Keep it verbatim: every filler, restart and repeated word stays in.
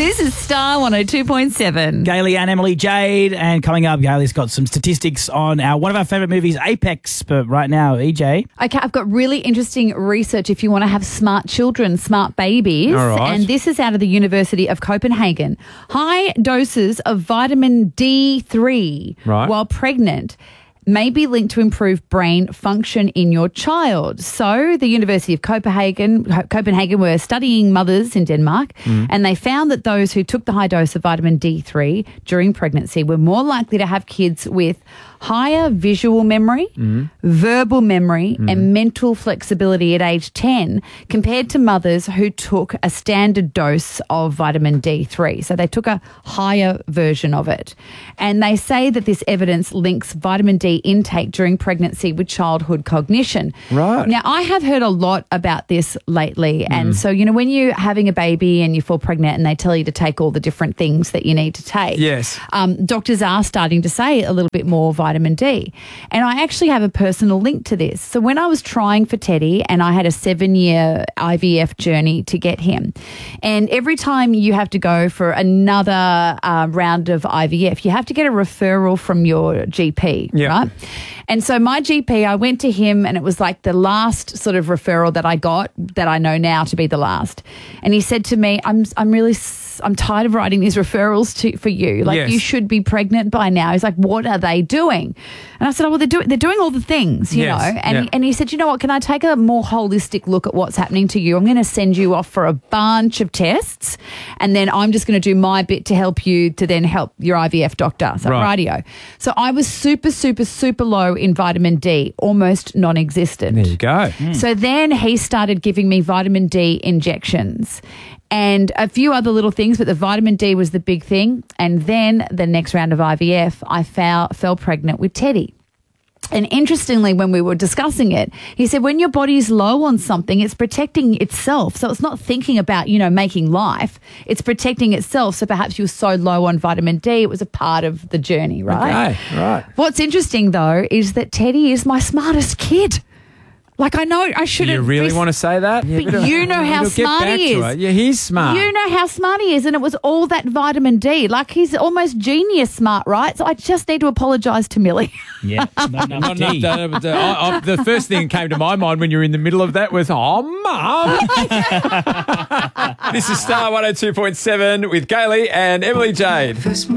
This is Star one oh two point seven. Gailey and Emily Jade. And coming up, Gailey's got some statistics on our one of our favourite movies, Apex. But right now, E J. Okay, I've got really interesting research if you want to have smart children, smart babies. All right. And this is out of the University of Copenhagen. High doses of vitamin D three Right. while pregnant may be linked to improved brain function in your child. So the University of Copenhagen Copenhagen were studying mothers in Denmark, Mm. and they found that those who took the high dose of vitamin D three during pregnancy were more likely to have kids with higher visual memory, Mm. verbal memory, and mental flexibility at age ten compared to mothers who took a standard dose of vitamin D three. So they took a higher version of it. And they say that this evidence links vitamin D intake during pregnancy with childhood cognition. Right. Now, I have heard a lot about this lately. And so, you know, when you're having a baby and you fall pregnant and they tell you to take all the different things that you need to take, Yes. um, doctors are starting to say a little bit more vitamin D. And I actually have a personal link to this. So when I was trying for Teddy, and I had a seven-year I V F journey to get him, and every time you have to go for another uh, round of I V F, you have to get a referral from your G P, Yeah. right? And so my G P, I went to him, and it was like the last sort of referral that I got that I know now to be the last. And he said to me, I'm I'm really s- I'm tired of writing these referrals to for you. Like, Yes. you should be pregnant by now. He's like, what are they doing? And I said, oh, well, they're doing they're doing all the things, you Yes. know. And Yeah. he, and he said, you know what? Can I take a more holistic look at what's happening to you? I'm going to send you off for a bunch of tests, and then I'm just going to do my bit to help you to then help your I V F doctor. So Right. radio. So I was super, super, super low in vitamin D, almost non-existent. There you go. So then he started giving me vitamin D injections and a few other little things, but the vitamin D was the big thing. And then the next round of I V F, I fell, fell pregnant with Teddy. And interestingly, when we were discussing it, he said, when your body's low on something, it's protecting itself. So it's not thinking about, you know, making life. It's protecting itself. So perhaps you were so low on vitamin D, it was a part of the journey, right? Okay, right. What's interesting, though, is that Teddy is my smartest kid. Like, I know I Do shouldn't. you really be- want to say that? But you know how We'll get smart back he to is. it. Yeah, he's smart. You know how smart he is, and it was all that vitamin D. Like, he's almost genius smart, right? So I just need to apologise to Millie. Yeah, not Not enough enough D. to- but, uh, I- I- the first thing that came to my mind when you were in the middle of that was, oh, Mum. This is Star one oh two point seven with Gailey and Emily Jade.